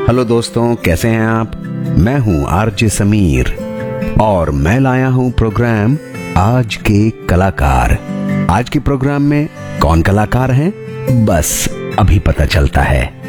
Hello दोस्तों, कैसे हैं आप। मैं हूं आरजे समीर और मैं लाया हूं प्रोग्राम आज के कलाकार। आज के प्रोग्राम में कौन कलाकार हैं, बस अभी पता चलता है।